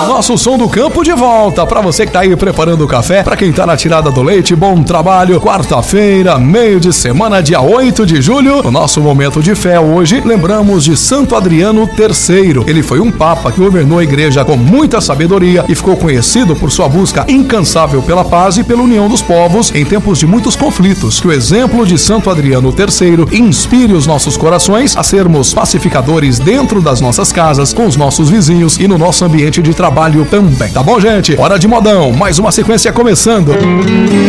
Nosso som do campo de volta. Pra você que tá aí preparando o café, pra quem tá na tirada do leite, bom trabalho. Quarta-feira, meio de semana, dia 8 de julho. No nosso momento de fé hoje, lembramos de Santo Adriano III. Ele foi um papa que governou a igreja com muita sabedoria e ficou conhecido por sua busca incansável pela paz e pela união dos povos em tempos de muitos conflitos. Que o exemplo de Santo Adriano III inspire os nossos corações a sermos pacificadores dentro das nossas casas, com os nossos vizinhos e no nosso ambiente de trabalho também. Tá bom, gente? Hora de modão. Mais uma sequência começando.